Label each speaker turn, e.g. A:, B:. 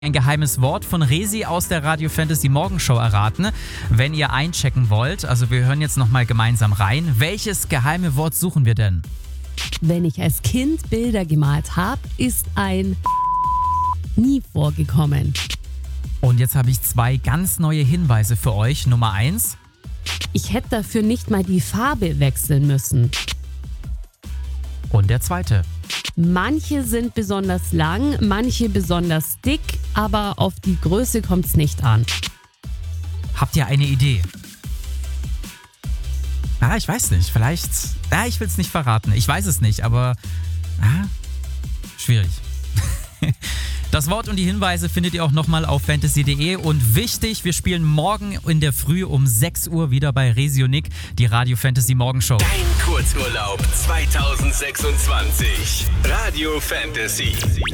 A: Ein geheimes Wort von Resi aus der Radio Fantasy Morgenshow erraten, wenn ihr einchecken wollt. Also wir hören jetzt nochmal gemeinsam rein. Welches geheime Wort suchen wir denn?
B: Wenn ich als Kind Bilder gemalt habe, ist ein nie vorgekommen.
A: Und jetzt habe ich 2 ganz neue Hinweise für euch. Nummer 1.
B: Ich hätte dafür nicht mal die Farbe wechseln müssen.
A: Und der 2.
B: Manche sind besonders lang, manche besonders dick, aber auf die Größe kommt es nicht an.
A: Habt ihr eine Idee? Ich weiß nicht. Vielleicht... ich will es nicht verraten. Ich weiß es nicht, aber... schwierig. Das Wort und die Hinweise findet ihr auch nochmal auf fantasy.de. Und wichtig, wir spielen morgen in der Früh um 6 Uhr wieder bei Resi und Nick, die Radio Fantasy Morgenshow.
C: Dein Kurzurlaub 2026. Radio Fantasy.